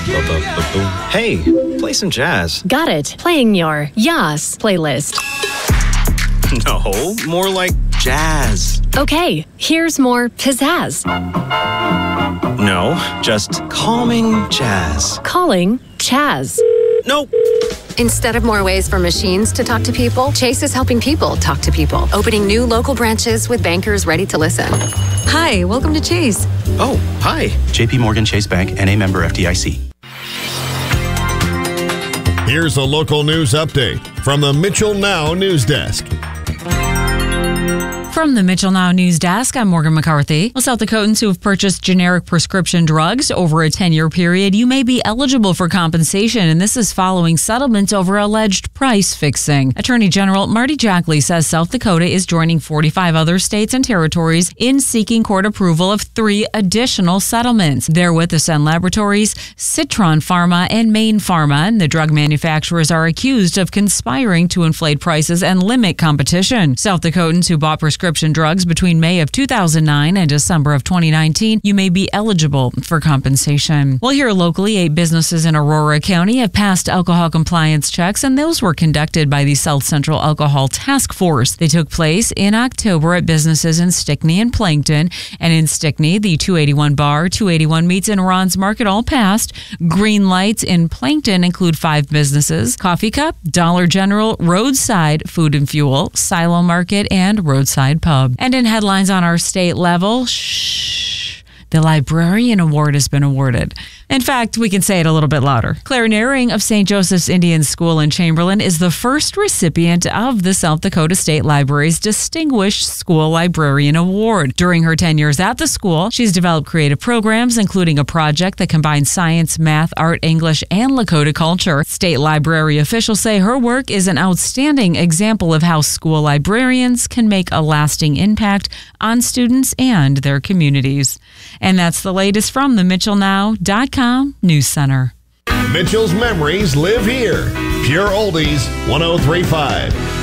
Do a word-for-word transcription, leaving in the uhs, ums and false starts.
Hey, play some jazz. Got it. Playing your Yas playlist. No, more like jazz. Okay, here's more pizzazz. No, just calming jazz. Calling Chaz. Nope. Instead of more ways for machines to talk to people, Chase is helping people talk to people, opening new local branches with bankers ready to listen. Hi, welcome to Chase. Oh, hi. J P Morgan Chase Bank, N A member F D I C. Here's a local news update from the Mitchell Now News Desk. From the Mitchell Now News Desk, I'm Morgan McCarthy. Well, South Dakotans who have purchased generic prescription drugs over a ten-year period, you may be eligible for compensation, and this is following settlements over alleged price fixing. Attorney General Marty Jackley says South Dakota is joining forty-five other states and territories in seeking court approval of three additional settlements. They're with Ascend Laboratories, Citron Pharma, and Maine Pharma, and the drug manufacturers are accused of conspiring to inflate prices and limit competition. South Dakotans who bought prescription Prescription drugs between May of two thousand nine and December of twenty nineteen, you may be eligible for compensation. Well, here locally, eight businesses in Aurora County have passed alcohol compliance checks, and those were conducted by the South Central Alcohol Task Force. They took place in October at businesses in Stickney and Plankton. And in Stickney, the two eighty-one Bar, two eighty-one Meats, and Ron's Market all passed. Green lights in Plankton include five businesses: Coffee Cup, Dollar General, Roadside Food and Fuel, Silo Market, and Roadside Pub. And in headlines on our state level, shh, the Librarian Award has been awarded. In fact, we can say it a little bit louder. Claire Naring of Saint Joseph's Indian School in Chamberlain is the first recipient of the South Dakota State Library's Distinguished School Librarian Award. During her ten years at the school, she's developed creative programs, including a project that combines science, math, art, English, and Lakota culture. State library officials say her work is an outstanding example of how school librarians can make a lasting impact on students and their communities. And that's the latest from the Mitchell Now dot com News Center. Mitchell's memories live here. Pure Oldies one oh three point five.